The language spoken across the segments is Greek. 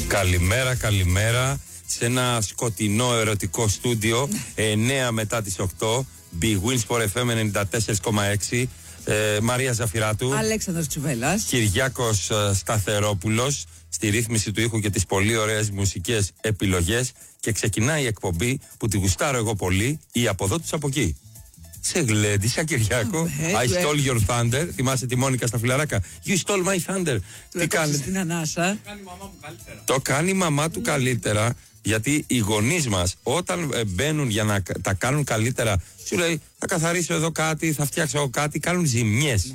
Καλημέρα, καλημέρα. Σε ένα σκοτεινό ερωτικό στούντιο 9 μετά τις 8. Big Wins for FM 94,6. Μαρία Ζαφυράτου, Αλέξανδρος Τσουβέλλας, Κυριάκος Σταθερόπουλος στη ρύθμιση του ήχου και τις πολύ ωραίες μουσικές επιλογές. Και ξεκινάει η εκπομπή που τη γουστάρω εγώ πολύ, η από εδώ τους από εκεί. Σε γλέντισα, Κυριάκο. I stole your thunder. Θυμάσαι τη Μόνικα στα φιλαράκια. You stole my thunder. Τι κάνεις στην ανάσα. Το κάνει η μαμά του καλύτερα. Γιατί οι γονείς μας όταν μπαίνουν για να τα κάνουν καλύτερα, σου λέει θα καθαρίσω εδώ κάτι, θα φτιάξω εγώ κάτι, κάνουν ζημιές.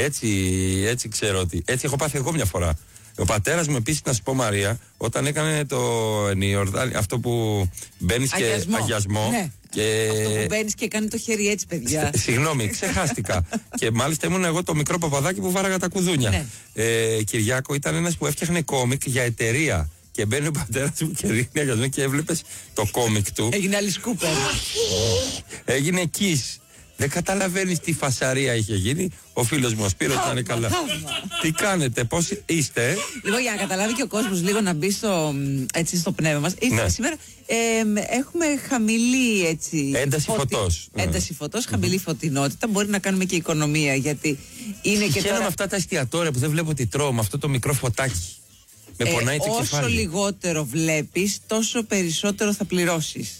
Έτσι ξέρω ότι. Έτσι έχω πάθει εγώ μια φορά. Ο πατέρας μου επίσης, να σου πω Μαρία, όταν έκανε αυτό που μπαίνεις και αγιασμό. Ναι. Και... αυτό που μπαίνεις και κάνει το χέρι έτσι, παιδιά. Συγγνώμη, ξεχάστηκα. Και μάλιστα ήμουν εγώ το μικρό παπαδάκι που βάραγα τα κουδούνια. Ναι. Κυριάκο ήταν ένας που έφτιαχνε κόμικ για εταιρεία. Και μπαίνει ο πατέρας μου και ρίχνει αγιασμό και έβλεπες το κόμικ του. Έγινε Alice Cooper. Έγινε Kiss. Δεν καταλαβαίνεις τι φασαρία είχε γίνει. Ο φίλος μου ο Σπύρος ήταν καλά. Τι κάνετε, πώς είστε? Λοιπόν, για να καταλάβει και ο κόσμος λίγο να μπει στο πνεύμα μας. Ναι. Σήμερα έχουμε χαμηλή ένταση φωτός. Ένταση φωτός, χαμηλή φωτεινότητα. Μπορεί να κάνουμε και οικονομία, γιατί είναι και τώρα... με αυτά τα εστιατόρια που δεν βλέπω τι τρώω, με αυτό το μικρό φωτάκι. Με πονάει το κεφάλι. Όσο λιγότερο βλέπεις, τόσο περισσότερο θα πληρώσεις.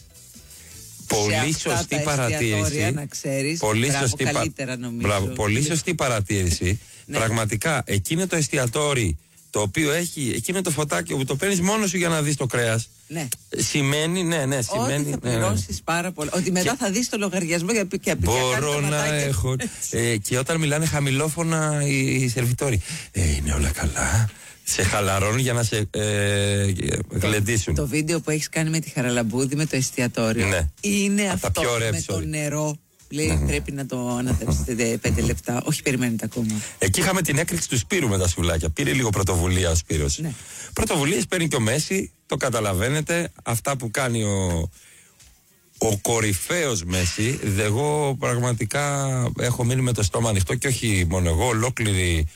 Πολύ σωστή παρατήρηση. Να ξέρεις. Πολύ σωστή καλύτερα νομίζω. Μπράβο, πολύ σωστή παρατήρηση. Ναι. Πραγματικά, εκείνο το εστιατόρι το οποίο έχει εκείνο το φωτάκι που το παίρνεις μόνος σου για να δεις το κρέας. Ναι. Σημαίνει, σημαίνει. Ότι θα πληρώσεις πάρα πολύ. Ότι μετά θα δεις το λογαριασμό και μπορώ να έχω. Και όταν μιλάνε χαμηλόφωνα οι σερβιτόροι. Είναι όλα καλά. Σε χαλαρώνουν για να σε γλεντήσουν. Το βίντεο που έχεις κάνει με τη Χαραλαμπούδη, με το εστιατόριο, ναι. Είναι αυτό με το νερό. Λέει πρέπει να το αναθέψετε 5 λεπτά. Όχι, περιμένετε ακόμα. Εκεί είχαμε την έκρηξη του Σπύρου με τα σουβλάκια. Πήρε λίγο πρωτοβουλία ο Σπύρος. Ναι. Πρωτοβουλίες παίρνει και ο Μέση, το καταλαβαίνετε. Αυτά που κάνει ο κορυφαίος Μέση. Εγώ πραγματικά έχω μείνει με το στόμα ανοιχτό και όχι μόνο εγώ, ολόκληρη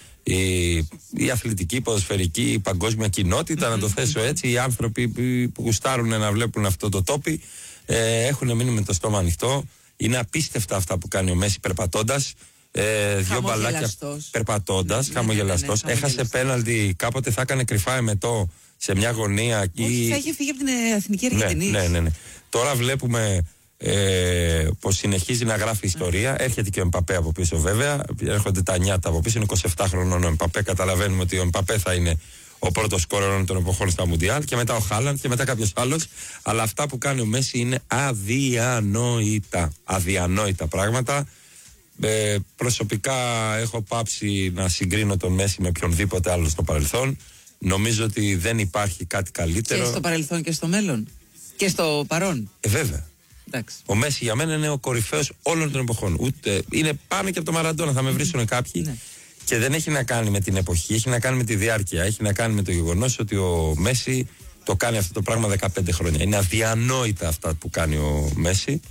η αθλητική, η ποδοσφαιρική, η παγκόσμια κοινότητα, να το θέσω έτσι, οι άνθρωποι που γουστάρουν να βλέπουν αυτό το τόπι, έχουν μείνει με το στόμα ανοιχτό. Είναι απίστευτα αυτά που κάνει ο Μέση περπατώντας. Δύο μπαλάκια περπατώντας, χαμογελαστός. Έχασε πέναλτι, κάποτε θα έκανε κρυφά εμετό σε μια γωνία. Όχι, θα είχε φύγει από την Εθνική Αργεντινή. Ναι. Τώρα βλέπουμε πως συνεχίζει να γράφει ιστορία. Έρχεται και ο Εμπαπέ από πίσω, βέβαια. Έρχονται τα νιάτα από πίσω. Είναι 27 χρονών ο Εμπαπέ. Καταλαβαίνουμε ότι ο Εμπαπέ θα είναι ο πρώτος σκόρερ των εποχών στα Μουντιάλ. Και μετά ο Χάλαντ και μετά κάποιος άλλος. Αλλά αυτά που κάνει ο Μέση είναι αδιανόητα. Αδιανόητα πράγματα. Προσωπικά έχω πάψει να συγκρίνω τον Μέση με οποιονδήποτε άλλο στο παρελθόν. Νομίζω ότι δεν υπάρχει κάτι καλύτερο. Και στο παρελθόν και στο μέλλον. Και στο παρόν. Βέβαια. Εντάξει. Ο Μέση για μένα είναι ο κορυφαίος όλων των εποχών. Ούτε είναι πάνω και από το Μαραντόνα, θα με βρίσουν κάποιοι. Ναι. Και δεν έχει να κάνει με την εποχή, έχει να κάνει με τη διάρκεια. Έχει να κάνει με το γεγονός ότι ο Μέση το κάνει αυτό το πράγμα 15 χρόνια. Είναι αδιανόητα αυτά που κάνει ο Μέση.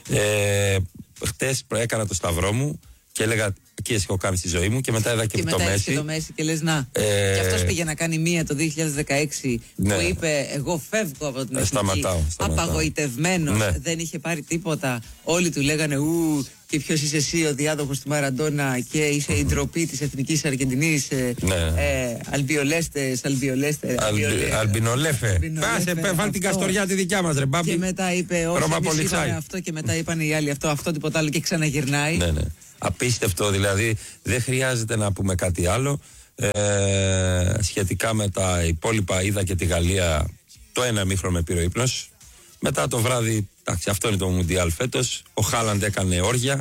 Χτες έκανα το σταυρό μου και έλεγα και εσύ έχω κάνει στη ζωή μου και μετά είδα και το Μέση. Και το Μέση και λες να. Και αυτός πήγε να κάνει μία το 2016 που είπε εγώ φεύγω από την Εθνική. Απαγοητευμένος, δεν είχε πάρει τίποτα. Όλοι του λέγανε και ποιος είσαι εσύ ο διάδοχος του Μαραντόνα και είσαι η ντροπή της Εθνικής Αργεντινής. Αλμπιολέστε. Αλμπινολέφε. Πάσε, βάλει την Καστοριά τη δικιά μας ρε μπάμπη. Και μετά είπε όχι είπαμε αυτό και μετά είπαν οι άλλοι αυτό τίποτα άλλο και ξαναγυρνάει. Ναι. Απίστευτο, δηλαδή δεν χρειάζεται να πούμε κάτι άλλο. Σχετικά με τα υπόλοιπα, είδα και τη Γαλλία το ένα ημίχρονο με πήρε ο ύπνος. Μετά το βράδυ, εντάξει, αυτό είναι το Μουντιάλ φέτος. Ο Χάλαντ έκανε όργια.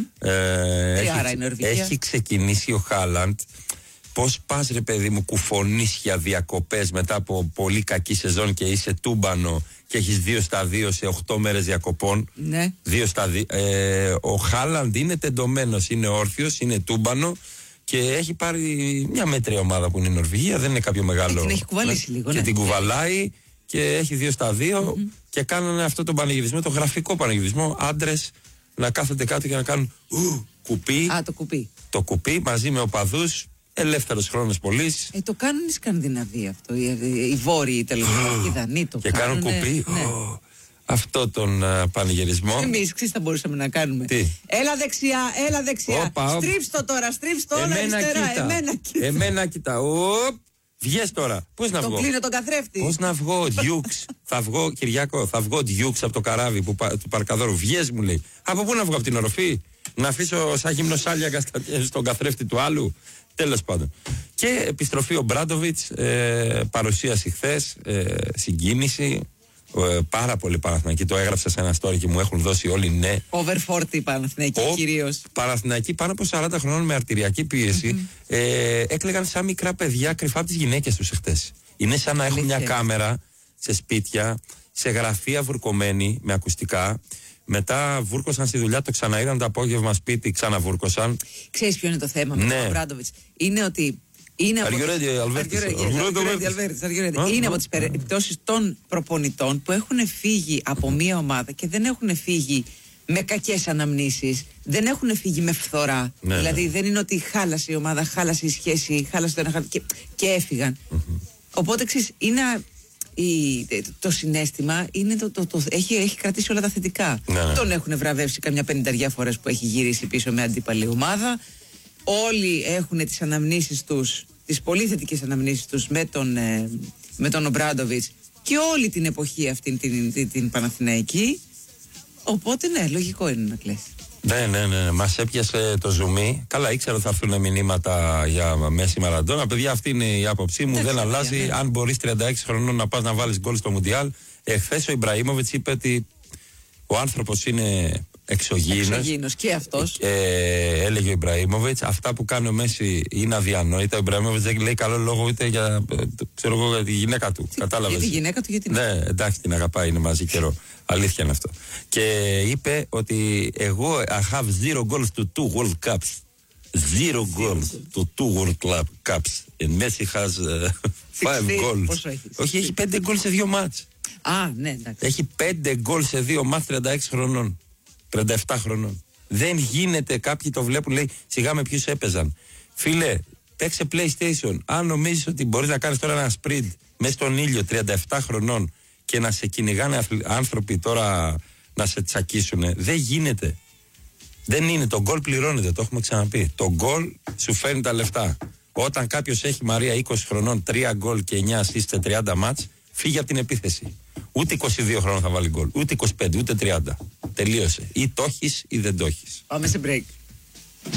Έχει ξεκινήσει ο Χάλαντ. Πώς πας ρε παιδί μου, κουφωνείς για διακοπές μετά από πολύ κακή σεζόν και είσαι τούμπανο και έχεις 2 στα 2 σε 8 μέρες διακοπών. Ναι. 2 στα 2. Ο Χάλαντ είναι τεντωμένος, είναι όρθιος, είναι τούμπανο και έχει πάρει μια μέτρια ομάδα που είναι η Νορβηγία. Δεν είναι κάποιο μεγάλο. Την έχει κουβαλήσει λίγο. Και την κουβαλάει και έχει 2 στα 2 και κάνανε αυτό τον πανηγυρισμό, τον γραφικό πανηγυρισμό. Άντρες να κάθονται κάτω και να κάνουν κουπί. Το κουπί. Το κουπί μαζί με οπαδούς. Ελεύθερος χρόνος πολύς. Το κάνουν οι Σκανδιναβοί αυτό. Οι Βόρειοι τέλος πάντων. Οι Δανείοι το κάνουν. Και κάνουν κουπί. Ναι. Αυτό τον πανηγυρισμό. Εμείς θα μπορούσαμε να κάνουμε. Τι? Έλα δεξιά. Στρίψτο τώρα, στρίψτο όλα αριστερά. Εμένα κοιτά. Βγες τώρα. Πώς να βγω? Το κλείνω τον καθρέφτη. Πώς να βγω? Διούξ. Θα βγω, Κυριάκο, θα βγω διούξ από το καράβι του Παρκαδόρου. Βγες, μου λέει. Από πού να βγω? Από την οροφή? Να αφήσω σαν γυμνοσάλιακα στον καθρέφτη του άλλου? Τέλος πάντων. Και επιστροφή ο Μπράντοβιτς, παρουσίαση χθες, συγκίνηση. Πάρα πολύ Παναθηναϊκοί. Το έγραψα σε ένα story και μου έχουν δώσει όλοι ναι. Over 40 Παναθηναϊκοί κυρίως. Παναθηναϊκοί πάνω από 40 χρόνων με αρτηριακή πίεση έκλαιγαν σαν μικρά παιδιά κρυφά από τις γυναίκες τους εχθές. Είναι σαν να έχουν μια κάμερα σε σπίτια, σε γραφεία βουρκωμένοι με ακουστικά. Μετά βούρκωσαν στη δουλειά, το ξαναείδαν το απόγευμα σπίτι, ξαναβούρκωσαν. Ξέρεις ποιο είναι το θέμα με τον Μπράντοβιτς? Είναι ότι είναι από τις περιπτώσεις των προπονητών που έχουν φύγει από μια ομάδα και δεν έχουν φύγει με κακές αναμνήσεις, δεν έχουν φύγει με φθορά. Δηλαδή δεν είναι ότι χάλασε η ομάδα, χάλασε η σχέση, χάλασε το ένα και έφυγαν. Οπότε ξέρεις, είναι το συναίσθημα είναι έχει κρατήσει όλα τα θετικά. Τον έχουν βραβεύσει καμιά 50 φορές που έχει γυρίσει πίσω με αντίπαλη ομάδα. Όλοι έχουν τις αναμνήσεις τους, τις πολύ θετικές αναμνήσεις τους με τον Ομπράντοβιτς και όλη την εποχή αυτή την Παναθηναϊκή. Οπότε ναι, λογικό είναι να κλαίσει. Ναι. Μας έπιασε το ζουμί. Καλά, ήξερα ότι θα έρθουν μηνύματα για Μέση Μαραντόνα. Παιδιά, αυτή είναι η άποψή μου. Δεν αλλάζει. Ναι. Αν μπορείς 36 χρονών να πας να βάλεις γκολ στο Μουντιάλ. Εχθές ο Ιμπραήμοβιτς είπε ότι ο άνθρωπος είναι εξωγήινος και αυτός. Έλεγε ο Ιμπραήμοβιτς, αυτά που κάνει ο Μέση είναι αδιανόητα. Ο Ιμπραήμοβιτς δεν λέει καλό λόγο ούτε για τη γυναίκα του. Κατάλαβες? Για τη γυναίκα του, γιατί ναι, εντάξει, την αγαπάει, είναι μαζί καιρό. Αλήθεια είναι αυτό. Και είπε ότι εγώ I have 0 goals to 2 World Cups. 0 goals to 2 World Cups. And Messi has 5 goals. Όχι, έχει 5 goals σε 2 μάτς. Ναι, εντάξει. Έχει 5 goals σε 2 μάτς, 36 χρονών. 37 χρονών. Δεν γίνεται, κάποιοι το βλέπουν, λέει σιγά με ποιους έπαιζαν. Φίλε, παίξε PlayStation. Αν νομίζεις ότι μπορείς να κάνεις τώρα ένα sprint μέσα στον ήλιο 37 χρονών και να σε κυνηγάνε άνθρωποι τώρα να σε τσακίσουνε, δεν γίνεται. Δεν είναι. Το γκολ πληρώνεται, το έχουμε ξαναπεί. Το γκολ σου φέρνει τα λεφτά. Όταν κάποιος έχει, Μαρία, 20 χρονών, 3 γκολ και 9 assist σε 30 μάτς, φύγει από την επίθεση. Ούτε 22 χρόνων θα βάλει γκολ, ούτε 25, ούτε 30. Τελείωσε. Ή το έχεις ή δεν το έχεις. Πάμε σε break.